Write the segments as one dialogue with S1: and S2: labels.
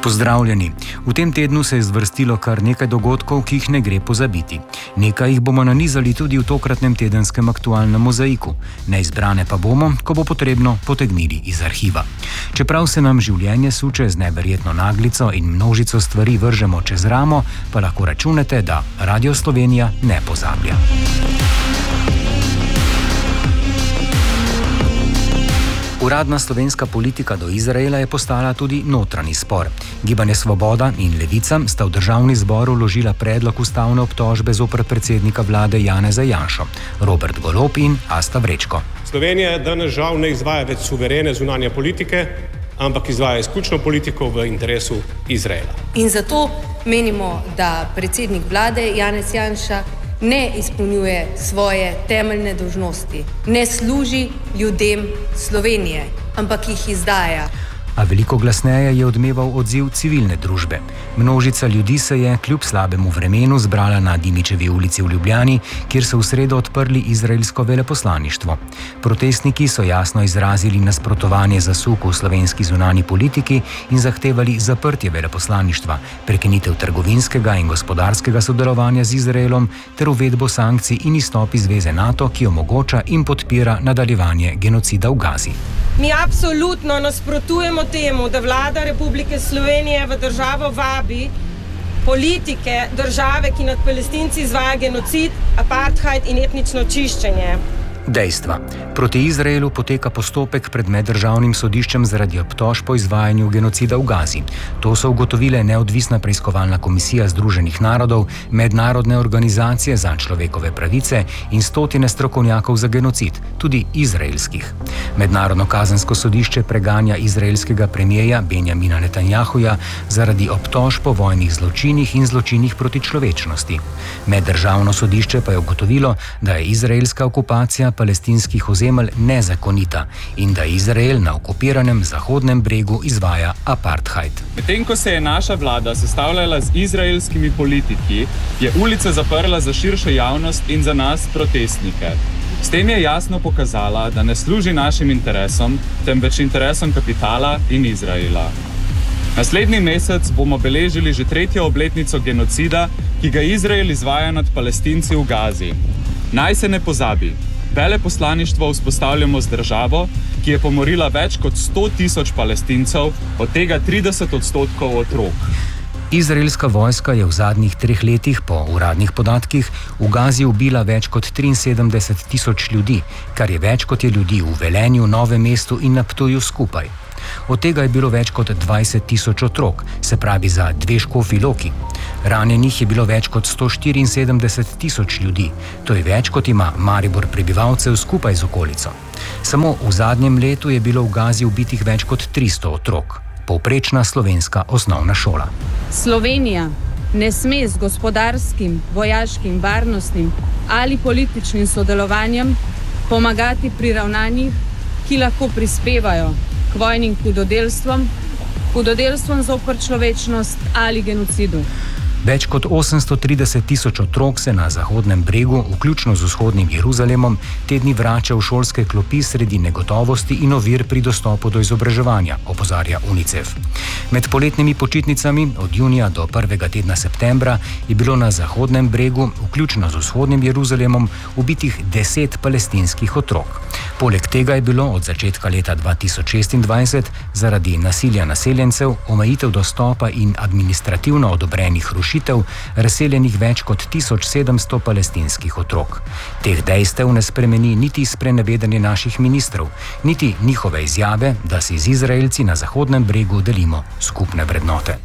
S1: Pozdravljeni. V tem tednu se je zvrstilo kar nekaj dogodkov, ki jih ne gre pozabiti. Nekaj jih bomo nanizali tudi v tokratnem tedenskem aktualnem mozaiku. Neizbrane pa bomo, ko bo potrebno, potegnili iz arhiva. Čeprav se nam življenje suče z neverjetno naglico in množico stvari vržemo čez ramo, pa lahko računate, da Radio Slovenija ne pozablja. Uradna slovenska politika do Izraela je postala tudi notranji spor. Gibanje Svoboda in Levica sta v državni zbor vložila predlog ustavne obtožbe zoper predsednika vlade Janeza Janšo, Robert Golob in Asta Vrečko.
S2: Slovenija danes žal ne izvaja več suverene zunanje politike, ampak izvaja izključno politiko v interesu Izraela.
S3: In zato menimo, da predsednik vlade Janez Janša ne izpolnjuje svoje temeljne dolžnosti, ne služi ljudem Slovenije, ampak jih izdaja.
S1: A veliko glasneje je odmeval odziv civilne družbe. Množica ljudi se je kljub slabemu vremenu zbrala na Dimičevi ulici v Ljubljani, kjer so v sredo odprli izraelsko veleposlaništvo. Protestniki so jasno izrazili nasprotovanje zasuku v slovenski zunanji politiki in zahtevali zaprtje veleposlaništva, prekinitev trgovinskega in gospodarskega sodelovanja z Izraelom ter uvedbo sankcij in izstop iz zveze NATO, ki omogoča in podpira nadaljevanje genocida v Gazi.
S4: Mi absolutno nasprotujemo temu, da vlada Republike Slovenije v državo vabi politike države, ki nad Palestinci izvaja genocid, apartheid in etnično čiščenje.
S1: Dejstva. Proti Izraelu poteka postopek pred meddržavnim sodiščem zaradi obtožb o izvajanju genocida v Gazi. To so ugotovile neodvisna preiskovalna komisija Združenih narodov, mednarodne organizacije za človekove pravice in stotine strokovnjakov za genocid, tudi izraelskih. Mednarodno kazensko sodišče preganja izraelskega premierja Benjamina Netanjahuja zaradi obtožb o vojnih zločinih in zločinih proti človečnosti. Meddržavno sodišče pa je ugotovilo, da je izraelska okupacija palestinskih ozemelj nezakonita in da Izrael na okupiranem Zahodnem bregu izvaja apartheid.
S5: Medtem ko se je naša vlada sestavljala z izraelskimi politiki, je ulice zaprla za širšo javnost in za nas protestnike. S tem je jasno pokazala, da ne služi našim interesom, temveč interesom kapitala in Izraela. Naslednji mesec bomo beležili že 3. obletnico genocida, ki ga Izrael izvaja nad Palestinci v Gazi. Naj se ne pozabi. Veleposlaništvo vzpostavljamo z državo, ki je pomorila več kot 100.000 Palestincev, od tega 30% otrok.
S1: Izraelska vojska je v zadnjih 3 letih po uradnih podatkih v Gazi ubila več kot 73.000 ljudi, kar je več kot je ljudi v Velenju, Novem mestu in na Ptuju skupaj. Od tega je bilo več kot 20.000 otrok, se pravi za 2 Škofji Loki. Ranjenih je bilo več kot 174.000 ljudi, to je več kot ima Maribor prebivalcev skupaj z okolico. Samo v zadnjem letu je bilo v Gazi ubitih več kot 300 otrok. Povprečna slovenska osnovna šola.
S6: Slovenija ne sme z gospodarskim, vojaškim, varnostnim ali političnim sodelovanjem pomagati pri ravnanjih, ki lahko prispevajo k vojnim hudodelstvom zoper človečnost ali genocidu.
S1: Več kot 830.000 otrok se na Zahodnem bregu, vključno z vzhodnim Jeruzalemom, te dni vrača v šolske klopi sredi negotovosti in ovir pri dostopu do izobraževanja, opozarja UNICEF. Med poletnimi počitnicami od junija do 1. tedna septembra je bilo na Zahodnem bregu, vključno z vzhodnim Jeruzalemom, ubitih 10 palestinskih otrok. Poleg tega je bilo od začetka leta 2026 zaradi nasilja naseljencev, omejitev dostopa in administrativno odobrenih rušitev razseljenih več kot 1700 palestinskih otrok. Teh dejstev ne spremeni niti sprenevedanje naših ministrov, niti njihove izjave, da si z Izraelci na Zahodnem bregu delimo skupne vrednote.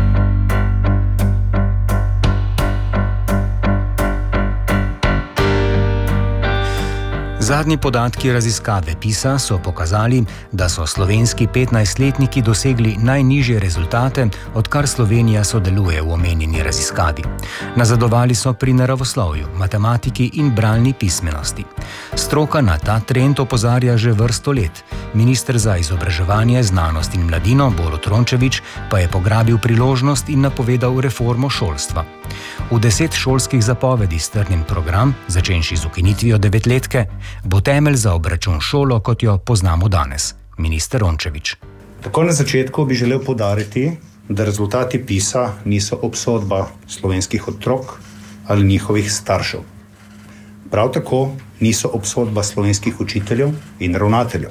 S1: Zadnji podatki raziskave PISA so pokazali, da so slovenski 15-letniki dosegli najnižje rezultate, odkar Slovenija sodeluje v omenjeni raziskavi. Nazadovali so pri naravoslovju, matematiki in bralni pismenosti. Stroka na ta trend opozarja že vrsto let. Minister za izobraževanje, znanost in mladino Borut Rončević pa je pograbil priložnost in napovedal reformo šolstva. V 10 šolskih zapovedi strnjen program, začenši z ukinitvijo 9-letke, bo temelj za obračun šolo, kot jo poznamo danes. Minister Rončević.
S7: Takoj na začetku bi želel poudariti, da rezultati PISA niso obsodba slovenskih otrok ali njihovih staršev. Prav tako niso obsodba slovenskih učiteljev in ravnateljev.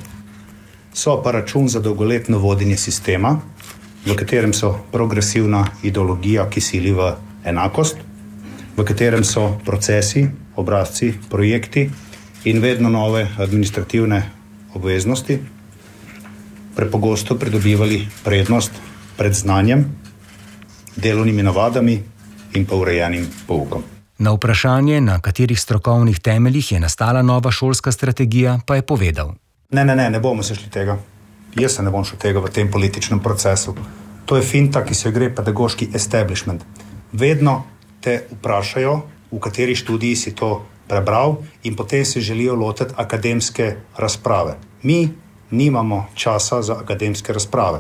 S7: So pa račun za dolgoletno vodenje sistema, v katerem so progresivna ideologija, ki sili v enakost, v katerem so procesi, obrazci, projekti in vedno nove administrativne obveznosti prepogosto pridobivali prednost pred znanjem, delovnimi navadami in pa urejenim poukom.
S1: Na vprašanje, na katerih strokovnih temeljih je nastala nova šolska strategija, pa je povedal.
S7: Ne bomo se šli tega. Jaz se ne bom šel tega v tem političnem procesu. To je finta, ki se gre pedagoški establishment. Vedno te vprašajo, v kateri študiji si to prebral in potem se želijo lotiti akademske razprave. Mi nimamo časa za akademske razprave.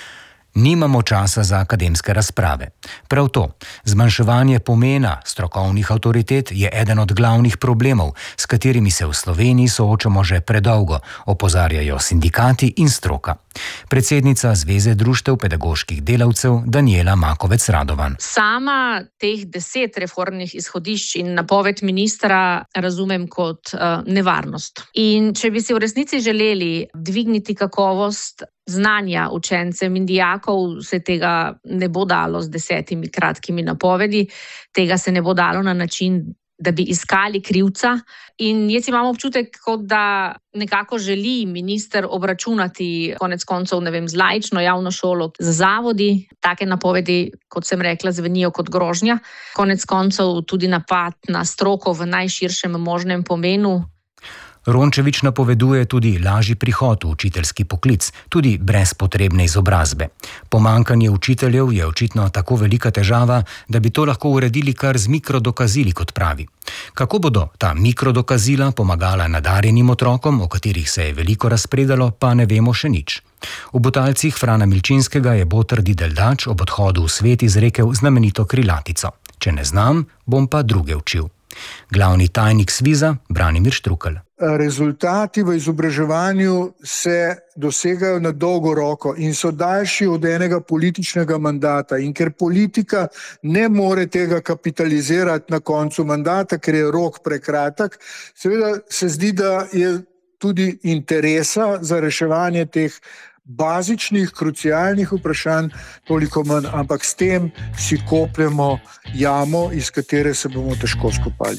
S1: Nimamo časa za akademske razprave. Prav to, zmanjševanje pomena strokovnih avtoritet je eden od glavnih problemov, s katerimi se v Sloveniji soočamo že predolgo, opozarjajo sindikati in stroka. Predsednica Zveze društev pedagoških delavcev Danijela Makovec Radovan.
S8: Sama teh 10 reformnih izhodišč in napoved ministra razumem kot nevarnost. In če bi si v resnici želeli dvigniti kakovost znanja učencem in dijakov, se tega ne bo dalo z 10 kratkimi napovedi, tega se ne bo dalo na način, da bi iskali krivca. In jaz imam občutek, kot da nekako želi minister obračunati konec koncev, z laično javno šolo z zavodi. Take napovedi, kot sem rekla, zvenijo kot grožnja. Konec koncev tudi napad na stroko v najširšem možnem pomenu.
S1: Rončević napoveduje tudi lažji prihod v učiteljski poklic, tudi brez potrebne izobrazbe. Pomanjkanje učiteljev je očitno tako velika težava, da bi to lahko uredili kar z mikrodokazili, kot pravi. Kako bodo ta mikrodokazila pomagala nadarjenim otrokom, o katerih se je veliko razpredalo, pa ne vemo še nič. V Butalcih Frana Milčinskega je Boter Dideldač ob odhodu v svet izrekel znamenito krilatico: "Če ne znam, bom pa druge učil." Glavni tajnik Sviza Branimir Štrukelj.
S9: Rezultati v izobraževanju se dosegajo na dolgo roko in so daljši od enega političnega mandata. In ker politika ne more tega kapitalizirati na koncu mandata, ker je rok prekratek, seveda se zdi, da je tudi interesa za reševanje teh bazičnih, krucialnih vprašanj toliko manj, ampak s tem si kopljemo jamo, iz katere se bomo težko skopali.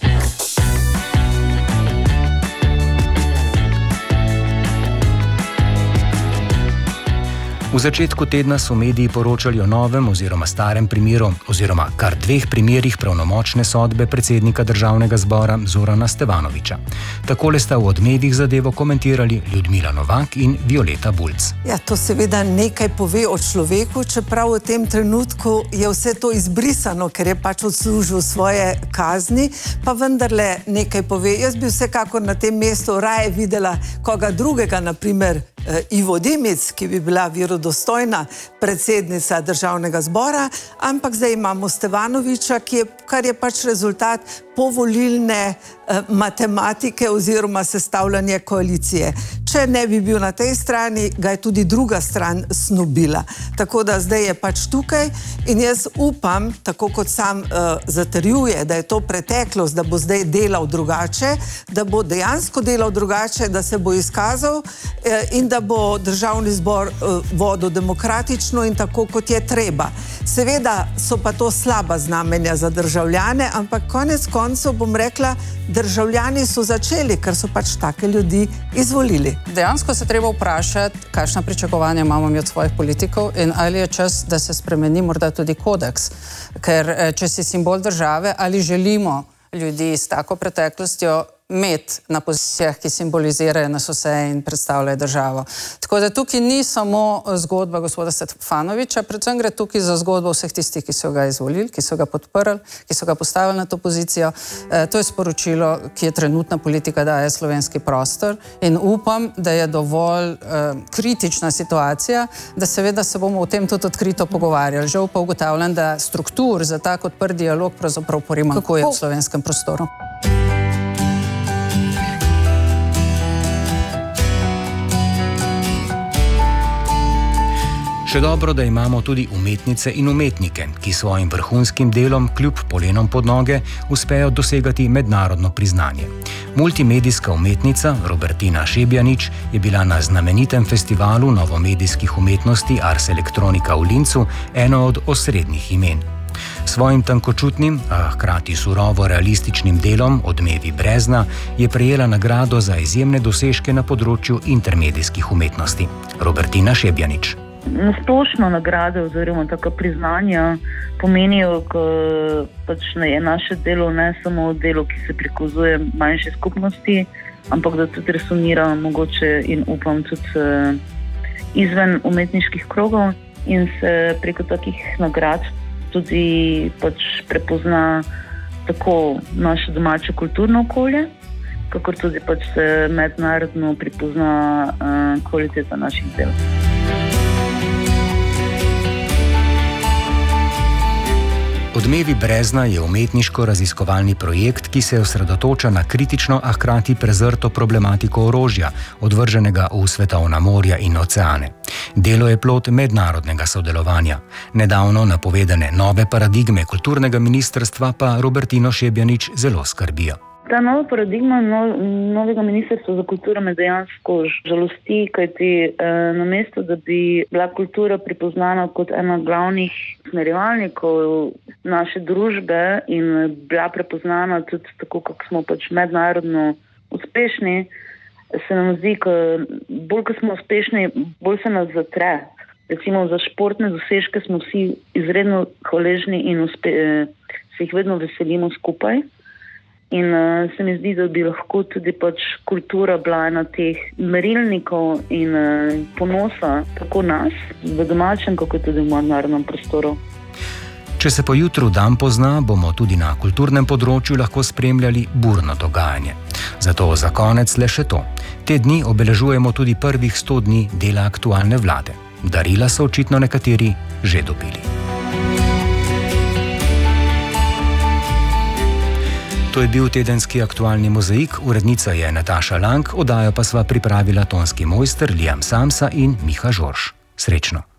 S1: V začetku tedna so mediji poročali o novem oziroma starem primeru oziroma kar 2 primerih pravnomočne sodbe predsednika Državnega zbora Zorana Stevanovića. Takole sta v Odmevih zadevo komentirali Ljudmila Novak in Violeta Bulc.
S10: Ja, to seveda nekaj pove o človeku, čeprav v tem trenutku je vse to izbrisano, ker je pač odslužil svoje kazni, pa vendarle nekaj pove. Jaz bi vsekakor na tem mestu raje videla koga drugega, naprimer Ivo Dimic, ki bi bila verodostojna predsednica Državnega zbora, ampak zdaj imamo Stevanovića, kar je pač rezultat povolilne matematike oziroma sestavljanje koalicije. Če ne bi bil na tej strani, ga je tudi druga stran snubila. Tako da zdaj je pač tukaj in jaz upam, tako kot sam zatrjuje, da je to preteklost, da bo zdaj delal drugače, da bo dejansko delal drugače, da se bo izkazal in da bo Državni zbor vodil demokratično in tako, kot je treba. Seveda so pa to slaba znamenja za državljane, ampak konec koncev bom rekla, državljani so začeli, ker so pač take ljudi izvolili.
S11: Dejansko se treba vprašati, kakšna pričakovanja imamo mi od svojih politikov in ali je čas, da se spremeni morda tudi kodeks. Ker če si simbol države, ali želimo ljudi s tako preteklostjo imeti na pozicijah, ki simbolizirajo nas vse in predstavljajo državo. Tako da tukaj ni samo zgodba gospoda Stefanovića, predvsem gre tukaj za zgodbo vseh tistih, ki so ga izvolili, ki so ga podprli, ki so ga postavili na to pozicijo. To je sporočilo, ki je trenutna politika daje slovenski prostor in upam, da je dovolj kritična situacija, da seveda se bomo o tem tudi odkrito pogovarjali. Žal pa ugotavljam, da struktur za tak odprt dialog pravzaprav primanjkuje v slovenskem prostoru.
S1: Še dobro, da imamo tudi umetnice in umetnike, ki svojim vrhunskim delom kljub polenom pod noge uspejo dosegati mednarodno priznanje. Multimedijska umetnica Robertina Šebjanič je bila na znamenitem festivalu novomedijskih umetnosti Ars Electronica v Lincu eno od osrednjih imen. Svojim tankočutnim, a hkrati surovo realističnim delom Odmevi brezna je prejela nagrado za izjemne dosežke na področju intermedijskih umetnosti. Robertina Šebjanič.
S12: Splošno nagrade oziroma taka priznanja pomenijo, da je naše delo ne samo delo, ki se prikazuje manjši skupnosti, ampak da tudi resonira mogoče in upam tudi izven umetniških krogov in se preko takih nagrad tudi prepozna tako naše domače kulturno okolje, kakor tudi se mednarodno pripozna kvaliteta naših del.
S1: Odmevi brezna je umetniško-raziskovalni projekt, ki se osredotoča na kritično, a hkrati prezrto problematiko orožja, odvrženega v svetovna morja in oceane. Delo je plod mednarodnega sodelovanja. Nedavno napovedane nove paradigme kulturnega ministrstva pa Robertino Šebjanič zelo skrbijo.
S12: Ta nova paradigma novega ministrstva za kulturo me dejansko žalosti, kajti namesto, da bi bila kultura prepoznana kot ena glavnih usmerjevalnikov naše družbe in bila prepoznana tudi tako, kako smo mednarodno uspešni, se nam zdi, bolj ko smo uspešni, bolj se nas zatre. Recimo za športne dosežke smo vsi izredno hvaležni in se jih vedno veselimo skupaj. In se mi zdi, da bi lahko tudi kultura bila ena teh merilnikov in ponosa tako nas v domačem, kako tudi v mednarodnem prostoru.
S1: Če se po jutru dan pozna, bomo tudi na kulturnem področju lahko spremljali burno dogajanje. Zato za konec le še to. Te dni obeležujemo tudi prvih 100 dni dela aktualne vlade. Darila so očitno nekateri že dobili. To je bil tedenski aktualni mozaik, urednica je Nataša Lang, oddajo pa sva pripravila tonski mojster Liam Samsa in Miha Žorž. Srečno!